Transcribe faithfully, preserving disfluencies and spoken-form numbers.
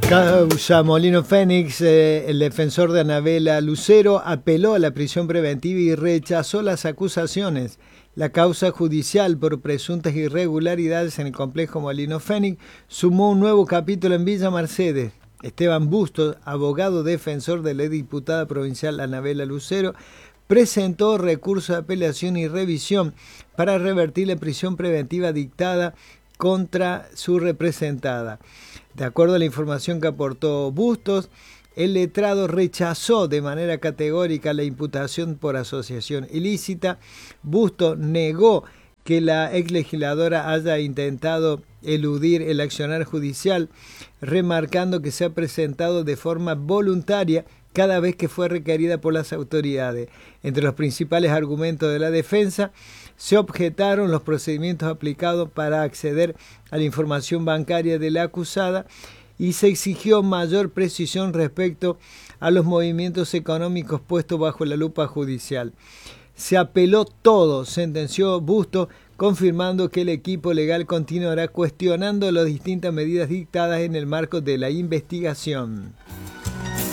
Causa Molino Fénix, eh, el defensor de Anabela Lucero apeló a la prisión preventiva y rechazó las acusaciones. La causa judicial por presuntas irregularidades en el complejo Molino Fénix sumó un nuevo capítulo en Villa Mercedes. Esteban Bustos, abogado defensor de la diputada provincial Anabela Lucero, presentó recurso de apelación y revisión para revertir la prisión preventiva dictada contra su representada. De acuerdo a la información que aportó Bustos, el letrado rechazó de manera categórica la imputación por asociación ilícita. Bustos negó que la exlegisladora haya intentado eludir el accionar judicial, remarcando que se ha presentado de forma voluntaria cada vez que fue requerida por las autoridades. Entre los principales argumentos de la defensa, se objetaron los procedimientos aplicados para acceder a la información bancaria de la acusada y se exigió mayor precisión respecto a los movimientos económicos puestos bajo la lupa judicial. Se apeló todo, sentenció Bustos, confirmando que el equipo legal continuará cuestionando las distintas medidas dictadas en el marco de la investigación.